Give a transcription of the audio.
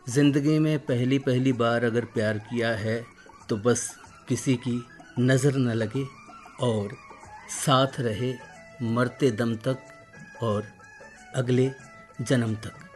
ज़िंदगी में पहली पहली बार अगर प्यार किया है तो बस किसी की नज़र न लगे और साथ रहे मरते दम तक और अगले जन्म तक।